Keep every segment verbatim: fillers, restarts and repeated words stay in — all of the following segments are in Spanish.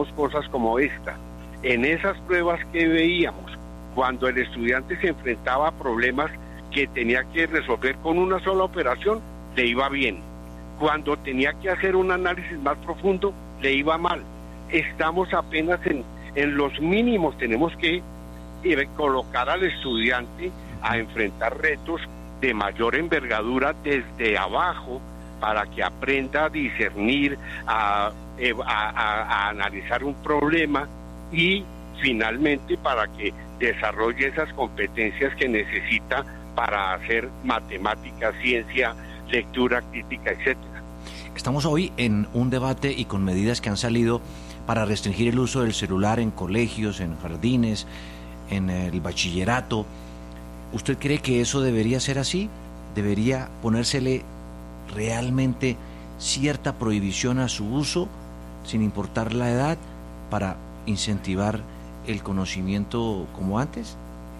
veamos cosas como esta. En esas pruebas que veíamos, cuando el estudiante se enfrentaba a problemas que tenía que resolver con una sola operación, le iba bien. Cuando tenía que hacer un análisis más profundo, le iba mal. Estamos apenas en, en los mínimos, tenemos que eh, colocar al estudiante a enfrentar retos de mayor envergadura desde abajo, para que aprenda a discernir, a, a, a, a analizar un problema y finalmente para que desarrolle esas competencias que necesita para hacer matemática, ciencia, lectura crítica, etcétera. Estamos hoy en un debate y con medidas que han salido para restringir el uso del celular en colegios, en jardines, en el bachillerato. ¿Usted cree que eso debería ser así? ¿Debería ponérsele realmente cierta prohibición a su uso, sin importar la edad, para incentivar el conocimiento como antes?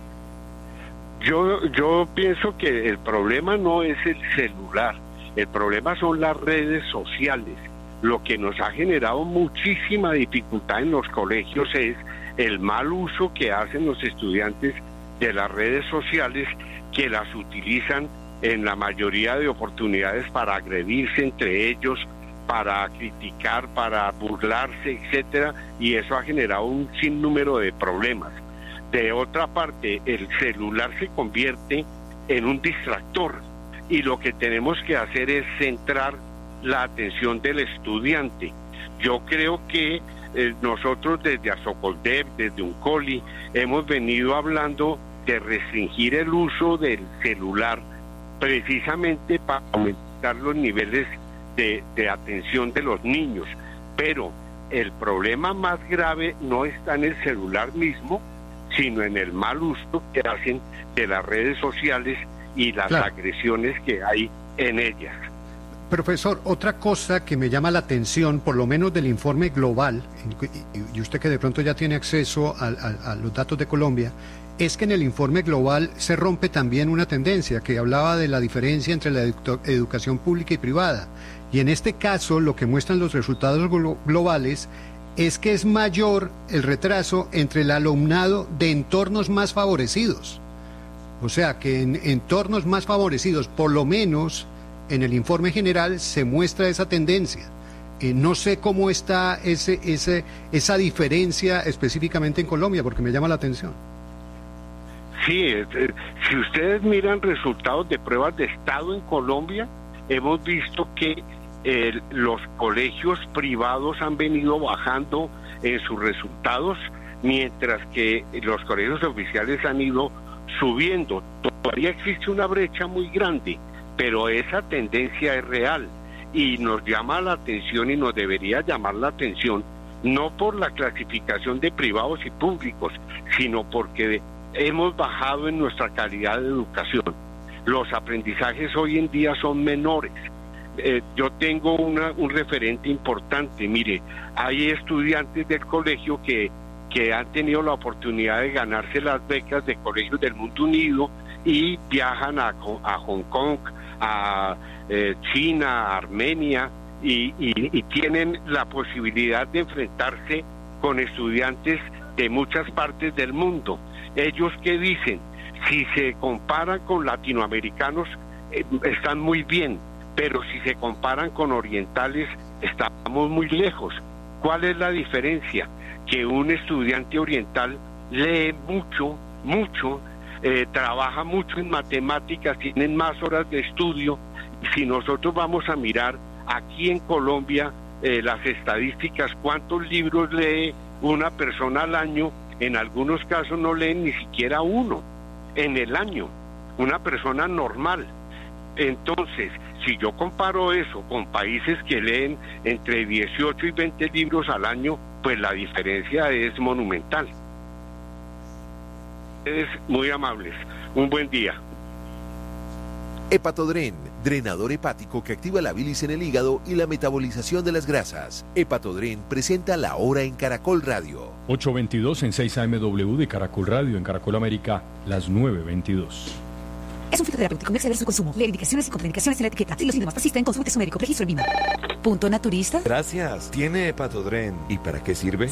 Yo, yo pienso que el problema no es el celular, el problema son las redes sociales. Lo que nos ha generado muchísima dificultad en los colegios es el mal uso que hacen los estudiantes de las redes sociales, que las utilizan en la mayoría de oportunidades para agredirse entre ellos, para criticar, para burlarse, etcétera, y eso ha generado un sinnúmero de problemas. De otra parte, el celular se convierte en un distractor y lo que tenemos que hacer es centrar la atención del estudiante. Yo creo que eh, nosotros desde Asocoldev, desde Uncoli, hemos venido hablando de restringir el uso del celular precisamente para aumentar los niveles de, de atención de los niños, pero el problema más grave no está en el celular mismo, sino en el mal uso que hacen de las redes sociales y las claro. agresiones que hay en ellas. Profesor, otra cosa que me llama la atención, por lo menos del informe global, y usted que de pronto ya tiene acceso a, a, a los datos de Colombia, es que en el informe global se rompe también una tendencia que hablaba de la diferencia entre la edu- educación pública y privada. Y en este caso, lo que muestran los resultados glo- globales es que es mayor el retraso entre el alumnado de entornos más favorecidos. O sea, que en entornos más favorecidos, por lo menos en el informe general, se muestra esa tendencia. Eh, no sé cómo está ese, ese, esa diferencia específicamente en Colombia, porque me llama la atención. Sí, eh, si ustedes miran resultados de pruebas de estado en Colombia, hemos visto que eh, los colegios privados han venido bajando en sus resultados, mientras que los colegios oficiales han ido subiendo. Todavía existe una brecha muy grande, pero esa tendencia es real y nos llama la atención y nos debería llamar la atención, no por la clasificación de privados y públicos, sino porque hemos bajado en nuestra calidad de educación. Los aprendizajes hoy en día son menores. Eh, yo tengo una, un referente importante. Mire, hay estudiantes del colegio que, que han tenido la oportunidad de ganarse las becas de colegios del mundo unido y viajan a, a Hong Kong, a eh, China, a Armenia, y, y, y tienen la posibilidad de enfrentarse con estudiantes de muchas partes del mundo. Ellos que dicen, si se comparan con latinoamericanos, eh, están muy bien, pero si se comparan con orientales, estamos muy lejos. ¿Cuál es la diferencia? Que un estudiante oriental lee mucho, mucho, eh, trabaja mucho en matemáticas, tienen más horas de estudio. Si nosotros vamos a mirar aquí en Colombia eh, las estadísticas, cuántos libros lee una persona al año, en algunos casos no leen ni siquiera uno en el año, una persona normal. Entonces, si yo comparo eso con países que leen entre dieciocho y veinte libros al año, pues la diferencia es monumental. Ustedes muy amables, un buen día. Hepatodren, drenador hepático que activa la bilis en el hígado y la metabolización de las grasas. Hepatodren presenta La Hora en Caracol Radio. ocho veintidós en seis A M W de Caracol Radio, en Caracol América, las nueve veintidós. Es un fitoterapéutico, no exceder su consumo. Leer indicaciones y contraindicaciones en la etiqueta. Si los síntomas persisten, consulte a su médico. Registro en Vima. Punto naturista. Gracias. Tiene Hepatodren. ¿Y para qué sirve?